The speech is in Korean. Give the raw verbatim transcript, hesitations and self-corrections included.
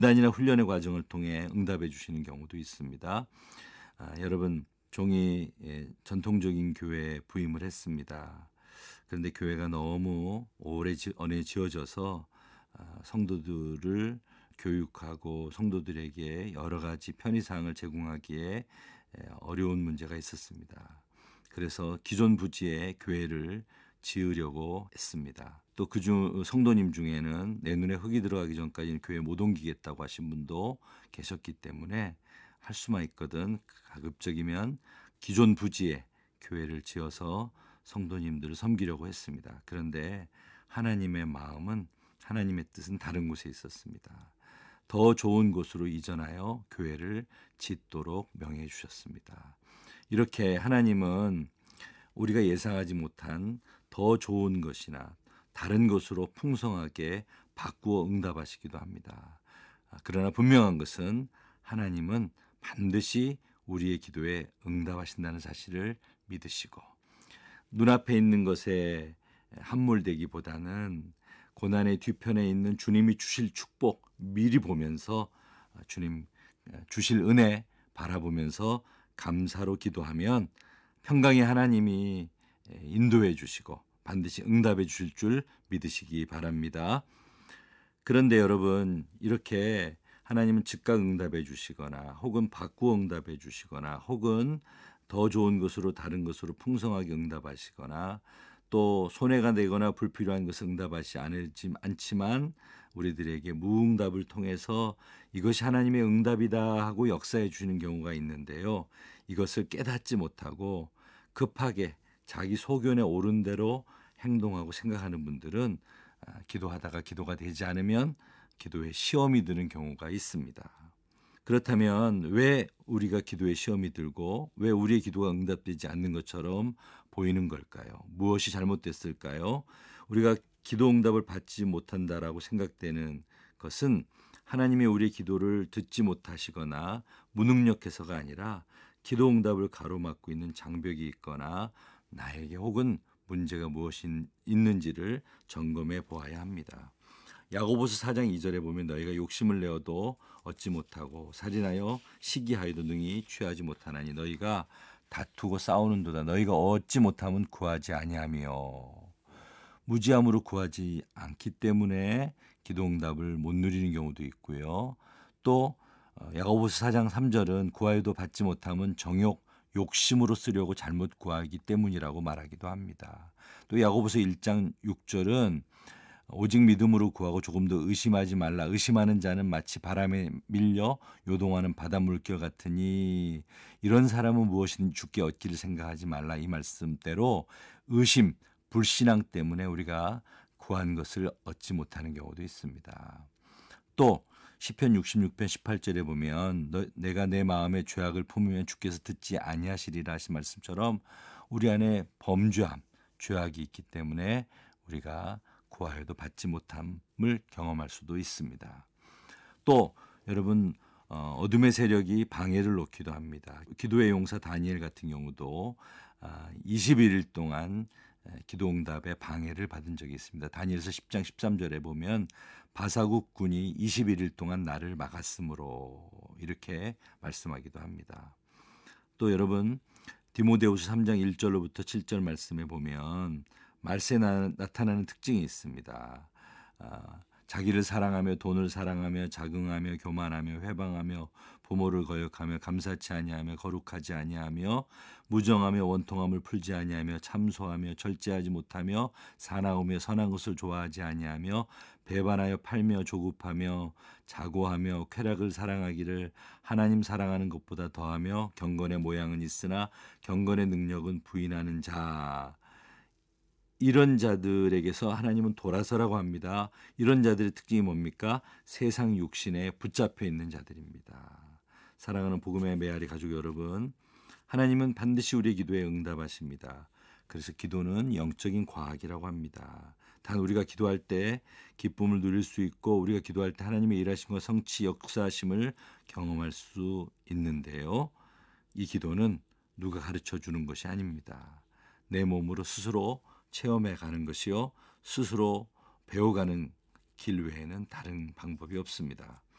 단이나 훈련의 과정을 통해 응답해 주시는 경우도 있습니다. 아, 여러분 종이 예, 전통적인 교회에 부임을 했습니다. 그런데 교회가 너무 오래 지, 언해 지어져서 아, 성도들을 교육하고 성도들에게 여러 가지 편의사항을 제공하기에 예, 어려운 문제가 있었습니다. 그래서 기존 부지에 교회를 지으려고 했습니다. 또 그중 성도님 중에는 내 눈에 흙이 들어가기 전까지는 교회 못 옮기겠다고 하신 분도 계셨기 때문에 할 수만 있거든 가급적이면 기존 부지에 교회를 지어서 성도님들을 섬기려고 했습니다. 그런데 하나님의 마음은 하나님의 뜻은 다른 곳에 있었습니다. 더 좋은 곳으로 이전하여 교회를 짓도록 명해 주셨습니다. 이렇게 하나님은 우리가 예상하지 못한 더 좋은 것이나 다른 것으로 풍성하게 바꾸어 응답하시기도 합니다. 그러나 분명한 것은 하나님은 반드시 우리의 기도에 응답하신다는 사실을 믿으시고 눈앞에 있는 것에 함몰되기보다는 고난의 뒤편에 있는 주님이 주실 축복 미리 보면서 주님 주실 은혜 바라보면서 감사로 기도하면 평강의 하나님이 인도해 주시고 반드시 응답해 주실 줄 믿으시기 바랍니다. 그런데 여러분 이렇게 하나님은 즉각 응답해 주시거나 혹은 바꾸어 응답해 주시거나 혹은 더 좋은 것으로 다른 것으로 풍성하게 응답하시거나 또 손해가 되거나 불필요한 것을 응답하시 않지만 우리들에게 무응답을 통해서 이것이 하나님의 응답이다 하고 역사해 주시는 경우가 있는데요. 이것을 깨닫지 못하고 급하게 자기 소견에 오른 대로 행동하고 생각하는 분들은 기도하다가 기도가 되지 않으면 기도에 시험이 드는 경우가 있습니다. 그렇다면 왜 우리가 기도에 시험이 들고 왜 우리의 기도가 응답되지 않는 것처럼 보이는 걸까요? 무엇이 잘못됐을까요? 우리가 기도 응답을 받지 못한다라고 생각되는 것은 하나님이 우리의 기도를 듣지 못하시거나 무능력해서가 아니라 기도 응답을 가로막고 있는 장벽이 있거나 나에게 혹은 문제가 무엇이 있는지를 점검해 보아야 합니다. 야고보서 사 장 이 절에 보면 너희가 욕심을 내어도 얻지 못하고 살인하여 시기하여도 능히 취하지 못하나니 너희가 다투고 싸우는도다 너희가 얻지 못하면 구하지 아니하며 무지함으로 구하지 않기 때문에 기도 응답을 못 누리는 경우도 있고요. 또 야고보서 사 장 삼 절은 구하여도 받지 못하면 정욕 욕심으로 쓰려고 잘못 구하기 때문이라고 말하기도 합니다. 또 야고보서 일 장 육 절은 오직 믿음으로 구하고 조금도 의심하지 말라. 의심하는 자는 마치 바람에 밀려 요동하는 바다 물결 같으니 이런 사람은 무엇이든 주께 얻기를 생각하지 말라. 이 말씀대로 의심, 불신앙 때문에 우리가 구한 것을 얻지 못하는 경우도 있습니다. 또 시편 육십육 편 십팔 절에 보면 너, 내가 내 마음에 죄악을 품으면 주께서 듣지 아니하시리라 하신 말씀처럼 우리 안에 범죄함, 죄악이 있기 때문에 우리가 구하여도 받지 못함을 경험할 수도 있습니다. 또 여러분 어둠의 세력이 방해를 놓기도 합니다. 기도의 용사 다니엘 같은 경우도 이십일 일 동안 기도 응답에 방해를 받은 적이 있습니다. 다니엘서 십 장 십삼 절에 보면 바사국 군이 이십일 일 동안 나를 막았으므로 이렇게 말씀하기도 합니다. 또 여러분 디모데후서 삼 장 일 절로부터 칠 절 말씀에 보면 말세에 나타나는 특징이 있습니다. 아, 자기를 사랑하며 돈을 사랑하며 자긍하며 교만하며 회방하며 부모를 거역하며 감사치 아니하며 거룩하지 아니하며 무정하며 원통함을 풀지 아니하며 참소하며 절제하지 못하며 사나우며 선한 것을 좋아하지 아니하며 배반하여 팔며 조급하며 자고하며 쾌락을 사랑하기를 하나님 사랑하는 것보다 더하며 경건의 모양은 있으나 경건의 능력은 부인하는 자. 이런 자들에게서 하나님은 돌아서라고 합니다. 이런 자들의 특징이 뭡니까? 세상 육신에 붙잡혀 있는 자들입니다. 사랑하는 복음의 메아리 가족 여러분, 하나님은 반드시 우리의 기도에 응답하십니다. 그래서 기도는 영적인 과학이라고 합니다. 단 우리가 기도할 때 기쁨을 누릴 수 있고 우리가 기도할 때 하나님의 일하심과 성취 역사하심을 경험할 수 있는데요. 이 기도는 누가 가르쳐 주는 것이 아닙니다. 내 몸으로 스스로 체험해 가는 것이요. 스스로 배워가는 길 외에는 다른 방법이 없습니다.